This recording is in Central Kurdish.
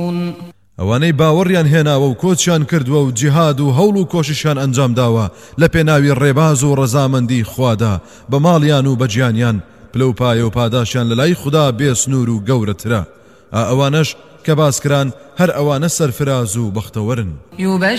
ئەوانەی باوەڕیان هێناوە و کۆچیان کردووە و جیهاد و هەوڵ و کۆشیشیان ئەنجام داوە لە پێناوی ڕێباز و ڕەزامەندی خوادا بە ماڵیان و بە گیانیان پلە و پایە و پاداشیان لە لای خوددا بێسنوور و گەورەترە ئەوانەش کە باسکران هەر ئەوانە سەرفراز و بەختەوەرن.